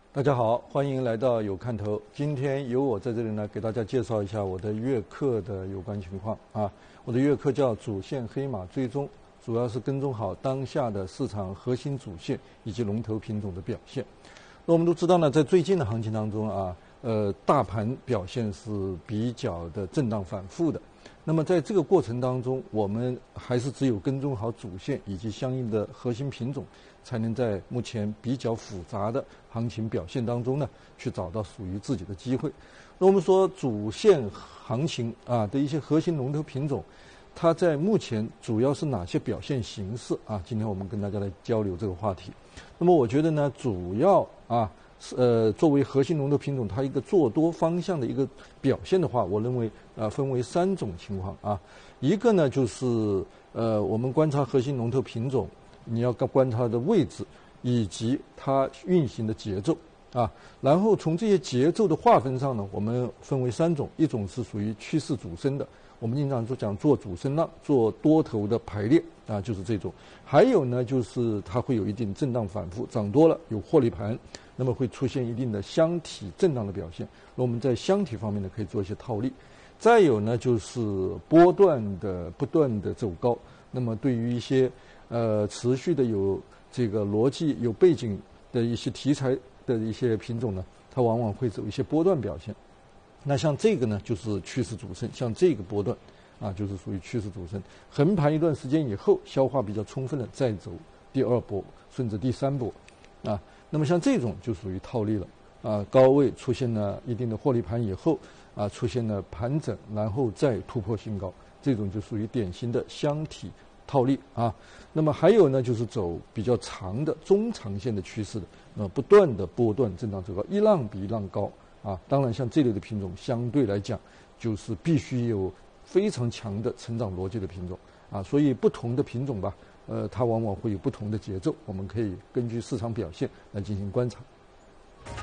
大家好，欢迎来到有看头。今天由我在这里呢，给大家介绍一下我的月课的有关情况啊。我的月课叫主线黑马追踪，主要是跟踪好当下的市场核心主线以及龙头品种的表现。那我们都知道呢，在最近的行情当中啊，大盘表现是比较的震荡反复的。那么在这个过程当中，我们还是只有跟踪好主线以及相应的核心品种，才能在目前比较复杂的行情表现当中呢，去找到属于自己的机会。那我们说主线行情啊的一些核心龙头品种，它在目前主要是哪些表现形式啊？今天我们跟大家来交流这个话题。那么我觉得呢，主要作为核心龙头品种，它一个做多方向的一个表现的话，我认为分为3种情况啊。一个呢就是我们观察核心龙头品种，你要观察它的位置以及它运行的节奏啊。然后从这些节奏的划分上呢，我们分为3种，一种是属于趋势主升的，我们经常讲做主升浪，做多头的排列啊，就是这种。还有呢，就是它会有一定震荡反复，涨多了有获利盘，那么会出现一定的箱体震荡的表现。那我们在箱体方面呢，可以做一些套利。再有呢，就是波段的不断的走高。那么对于一些持续的有这个逻辑、有背景的一些题材的一些品种呢，它往往会走一些波段表现。那像这个呢，就是趋势主升，像这个波段啊，就是属于趋势主升。横盘一段时间以后，消化比较充分了，再走第2波，甚至第3波啊。那么像这种就属于套利了啊，高位出现了一定的获利盘以后啊，出现了盘整，然后再突破新高，这种就属于典型的箱体套利啊。那么还有呢，就是走比较长的中长线的趋势的，不断的波段震荡走高，一浪比一浪高啊。当然，像这类的品种相对来讲，就是必须有非常强的成长逻辑的品种啊。所以不同的品种吧，它往往会有不同的节奏，我们可以根据市场表现来进行观察。